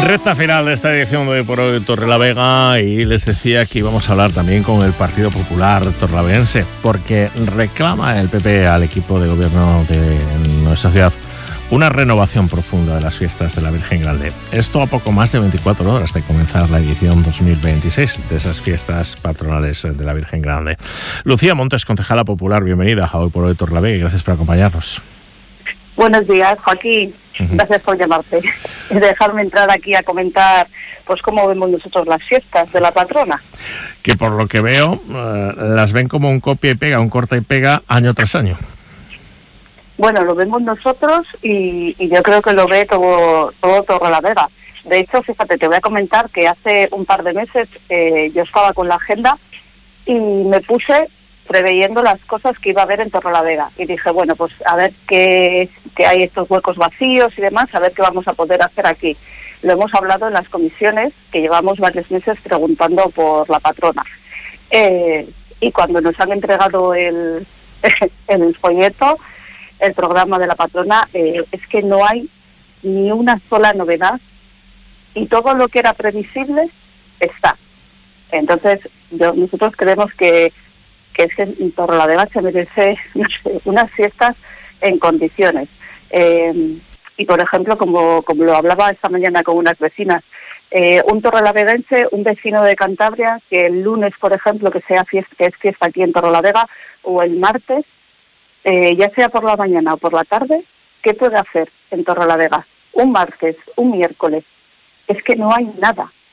Recta final de esta edición de Hoy por Hoy Torrelavega, y les decía que íbamos a hablar también con el Partido Popular torrelavegense, porque reclama el PP al equipo de gobierno de nuestra ciudad una renovación profunda de las fiestas de la Virgen Grande. Esto a poco más de 24 horas de comenzar la edición 2026 de esas fiestas patronales de la Virgen Grande. Lucía Montes, concejala popular, bienvenida a Hoy por Hoy Torrelavega y gracias por acompañarnos. Buenos días, Joaquín. Gracias por llamarte y dejarme entrar aquí a comentar pues cómo vemos nosotros las fiestas de la patrona. Que por lo que veo, las ven como un copia y pega, un corta y pega año tras año. Bueno, lo vemos nosotros y yo creo que lo ve todo Torrelavega. De hecho, fíjate, te voy a comentar que hace un par de meses yo estaba con la agenda y me puse preveyendo las cosas que iba a haber en Torrelavega. Y dije, bueno, pues a ver qué hay estos huecos vacíos y demás, a ver qué vamos a poder hacer aquí. Lo hemos hablado en las comisiones, que llevamos varios meses preguntando por la patrona. Y cuando nos han entregado el folleto, el programa de la patrona, es que no hay ni una sola novedad y todo lo que era previsible está. Entonces, nosotros creemos que es que en Torrelavega se merece, no sé, unas fiestas en condiciones. Y, por ejemplo, como lo hablaba esta mañana con unas vecinas, un torrelavegense, un vecino de Cantabria, que el lunes, por ejemplo, que es fiesta aquí en Torrelavega, o el martes, ya sea por la mañana o por la tarde, ¿qué puede hacer en Torrelavega? Un martes, un miércoles. Es que no hay nada.